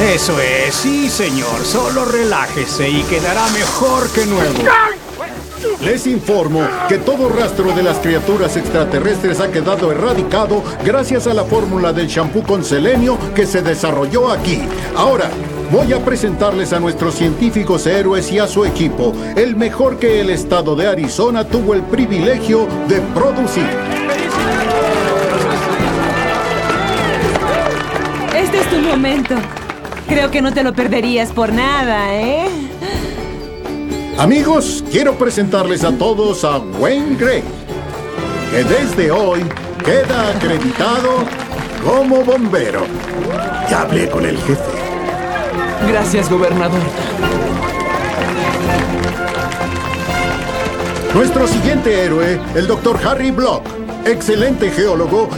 Eso es, sí, señor. Solo relájese y quedará mejor que nuevo. Les informo que todo rastro de las criaturas extraterrestres ha quedado erradicado gracias a la fórmula del shampoo con selenio que se desarrolló aquí. Ahora, voy a presentarles a nuestros científicos héroes y a su equipo, el mejor que el estado de Arizona tuvo el privilegio de producir. Este es tu momento. Creo que no te lo perderías por nada, ¿eh? Amigos, quiero presentarles a todos a Wayne Gray, que desde hoy queda acreditado como bombero. Ya hablé con el jefe. Gracias, gobernador. Nuestro siguiente héroe, el Dr. Harry Block, excelente geólogo